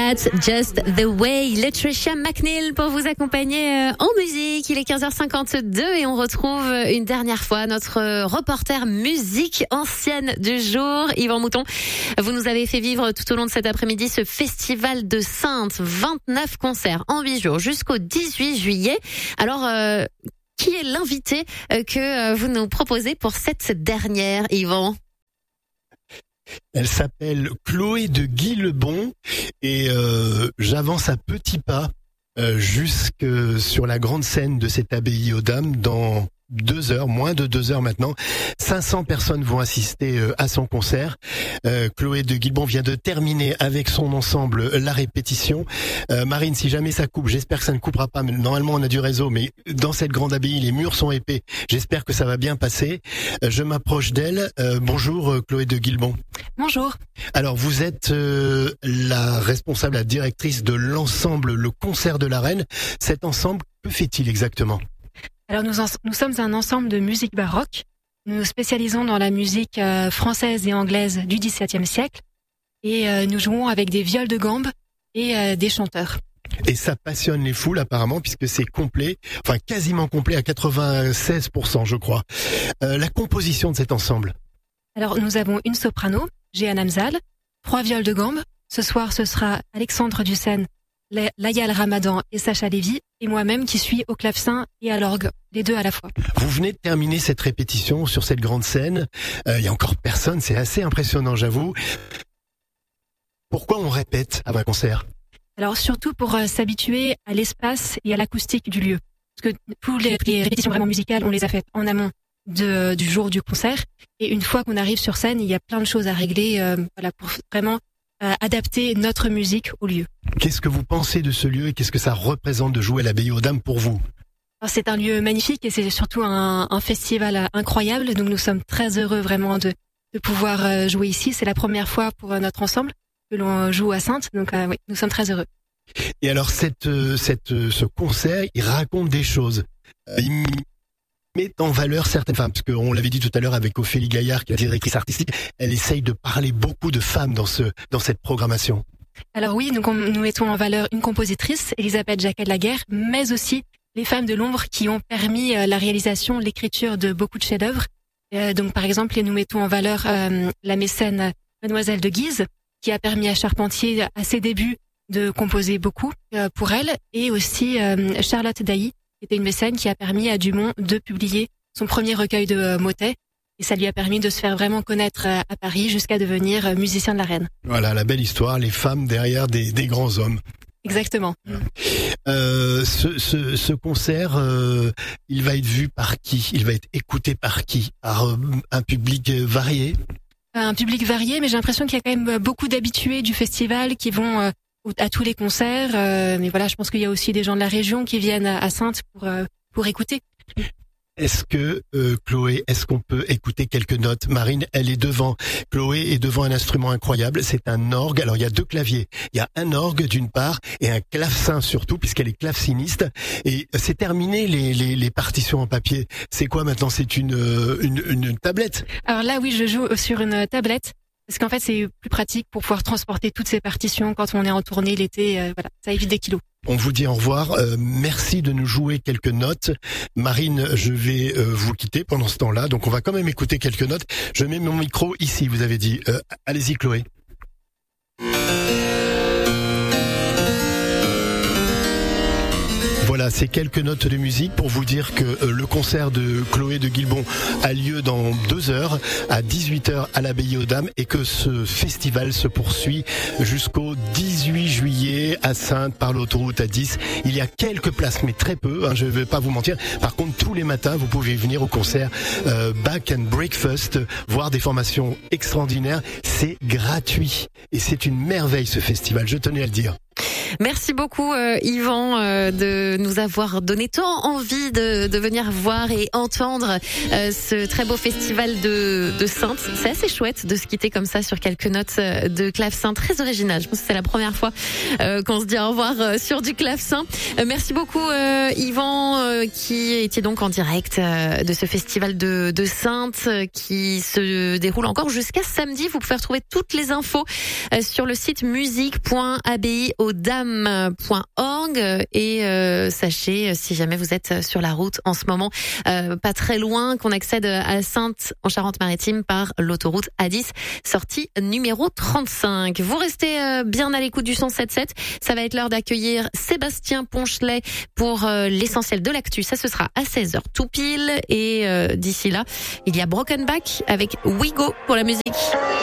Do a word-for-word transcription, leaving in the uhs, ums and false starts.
That's Just the Way. Latricia McNeil pour vous accompagner en musique. Il est quinze heures cinquante-deux et on retrouve une dernière fois notre reporter musique ancienne du jour, Yvan Mouton. Vous nous avez fait vivre tout au long de cet après-midi ce festival de Saintes. vingt-neuf concerts en huit jours jusqu'au dix-huit juillet. Alors, euh, qui est l'invité que vous nous proposez pour cette dernière, Yvan ? Elle s'appelle Chloé de Guilebon et euh, j'avance à petits pas euh, jusque sur la grande scène de cette abbaye aux Dames dans deux heures, moins de deux heures maintenant. cinq cents personnes vont assister euh, à son concert. Euh, Chloé de Guilebon vient de terminer avec son ensemble la répétition. Euh, Marine, si jamais ça coupe, j'espère que ça ne coupera pas, mais normalement on a du réseau, mais dans cette grande abbaye, les murs sont épais. J'espère que ça va bien passer. Euh, je m'approche d'elle. Euh, bonjour euh, Chloé de Guilebon. Bonjour. Alors vous êtes euh, la responsable, la directrice de l'ensemble Le Concert de la Reine. Cet ensemble, que fait-il exactement ? Alors nous, en, nous sommes un ensemble de musique baroque. Nous nous spécialisons dans la musique euh, française et anglaise du dix-septième siècle et euh, nous jouons avec des viols de gambe et euh, des chanteurs. Et ça passionne les foules apparemment puisque c'est complet, enfin quasiment complet à quatre-vingt-seize pour cent je crois. Euh, la composition de cet ensemble. Alors nous avons une soprano, Jeanne Hamzal, trois viols de gambe. Ce soir ce sera Alexandre Dussen, Layal Ramadan et Sacha Lévy, et moi-même qui suis au clavecin et à l'orgue, les deux à la fois. Vous venez de terminer cette répétition sur cette grande scène. Il euh, y a encore personne, c'est assez impressionnant, j'avoue. Pourquoi on répète avant un concert ? Alors surtout pour euh, s'habituer à l'espace et à l'acoustique du lieu. Parce que toutes les, les répétitions vraiment musicales, on les a faites en amont de, du jour du concert. Et une fois qu'on arrive sur scène, il y a plein de choses à régler euh, voilà, pour vraiment euh, adapter notre musique au lieu. Qu'est-ce que vous pensez de ce lieu et qu'est-ce que ça représente de jouer à l'abbaye aux Dames pour vous ? Alors, c'est un lieu magnifique et c'est surtout un, un festival incroyable. Donc nous sommes très heureux vraiment de, de pouvoir jouer ici. C'est la première fois pour notre ensemble que l'on joue à Saintes. Donc euh, oui, nous sommes très heureux. Et alors cette, cette, ce concert, il raconte des choses. Il met en valeur certaines femmes, parce qu'on l'avait dit tout à l'heure avec Ophélie Gaillard, qui est la directrice artistique, elle essaye de parler beaucoup de femmes dans, ce, dans cette programmation. Alors oui, donc on, nous mettons en valeur une compositrice, Elisabeth Jacquet-Laguerre, mais aussi les femmes de l'ombre qui ont permis euh, la réalisation, l'écriture de beaucoup de chefs-d'œuvre. Euh, donc par exemple, nous mettons en valeur euh, la mécène Mademoiselle de Guise, qui a permis à Charpentier, à ses débuts, de composer beaucoup euh, pour elle, et aussi euh, Charlotte Dailly, qui était une mécène qui a permis à Dumont de publier son premier recueil de euh, motets. Et ça lui a permis de se faire vraiment connaître à Paris jusqu'à devenir musicien de la Reine. Voilà, la belle histoire, les femmes derrière des, des grands hommes. Exactement. Euh, ce, ce, ce concert, euh, il va être vu par qui ? Il va être écouté par qui ? Par euh, un public varié ? Un public varié, mais j'ai l'impression qu'il y a quand même beaucoup d'habitués du festival qui vont euh, à tous les concerts. Euh, mais voilà, je pense qu'il y a aussi des gens de la région qui viennent à Saintes pour, euh, pour écouter. Est-ce que, euh, Chloé, est-ce qu'on peut écouter quelques notes ? Marine, elle est devant. Chloé est devant un instrument incroyable. C'est un orgue. Alors, il y a deux claviers. Il y a un orgue, d'une part, et un clavecin surtout, puisqu'elle est claveciniste. Et c'est terminé, les, les, les partitions en papier. C'est quoi maintenant ? C'est une, une, une tablette ? Alors là, oui, je joue sur une tablette. Parce qu'en fait, c'est plus pratique pour pouvoir transporter toutes ces partitions quand on est en tournée l'été. Euh, voilà, ça évite des kilos. On vous dit au revoir. Euh, merci de nous jouer quelques notes. Marine, je vais euh, vous quitter pendant ce temps-là. Donc, on va quand même écouter quelques notes. Je mets mon micro ici, vous avez dit. Euh, allez-y, Chloé. Voilà, c'est quelques notes de musique pour vous dire que euh, le concert de Chloé de Guilebon a lieu dans deux heures à dix-huit heures à l'abbaye aux Dames et que ce festival se poursuit jusqu'au dix-huit juillet à Saintes par l'autoroute A dix. Il y a quelques places, mais très peu, hein, je ne vais pas vous mentir. Par contre, tous les matins, vous pouvez venir au concert euh, Back and Breakfast, voir des formations extraordinaires. C'est gratuit et c'est une merveille ce festival, je tenais à le dire. Merci beaucoup euh, Yvan euh, de nous avoir donné tant envie de, de venir voir et entendre euh, ce très beau festival de, de Saintes. C'est assez chouette de se quitter comme ça sur quelques notes de clavecin très originales. Je pense que c'est la première fois euh, qu'on se dit au revoir euh, sur du clavecin. Euh, merci beaucoup euh, Yvan euh, qui était donc en direct euh, de ce festival de, de Saintes euh, qui se déroule encore jusqu'à samedi. Vous pouvez retrouver toutes les infos euh, sur le site musique point a b i au dames point org et euh, sachez si jamais vous êtes sur la route en ce moment, euh, pas très loin, qu'on accède à Saintes en Charente-Maritime par l'autoroute A dix, sortie numéro trente-cinq. Vous restez euh, bien à l'écoute du cent sept sept. Ça va être l'heure d'accueillir Sébastien Ponchelet pour euh, l'essentiel de l'actu. Ça, ce sera à seize heures tout pile. Et euh, d'ici là, il y a Broken Back avec We Go pour la musique.